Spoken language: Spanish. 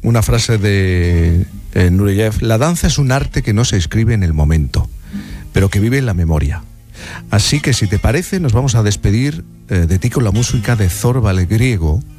una frase de Nureyev: la danza es un arte que no se escribe en el momento, pero que vive en la memoria. Así que, si te parece, nos vamos a despedir de ti con la música de Zorba el Griego,